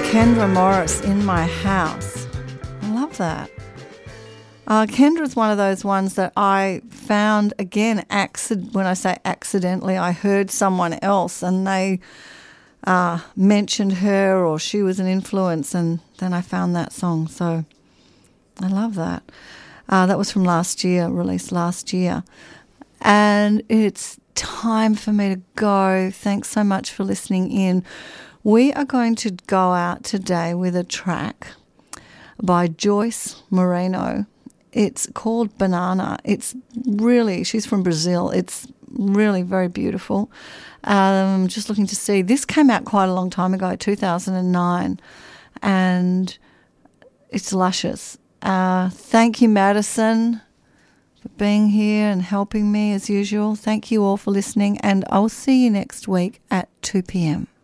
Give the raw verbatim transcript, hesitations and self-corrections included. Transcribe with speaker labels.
Speaker 1: Kendra Morris, In My House. I love that. Uh, Kendra's one of those ones that I found, again, accident. when I say accidentally, I heard someone else and they uh, mentioned her or she was an influence, and then I found that song. So I love that. Uh, that was from last year, released last year. And it's time for me to go. Thanks so much for listening in. We are going to go out today with a track by Joyce Moreno. It's called Banana. It's really, she's from Brazil. It's really very beautiful. Um, just looking to see. This came out quite a long time ago, two thousand nine, and it's luscious. Uh, thank you, Madison, for being here and helping me as usual. Thank you all for listening, and I'll see you next week at two p.m.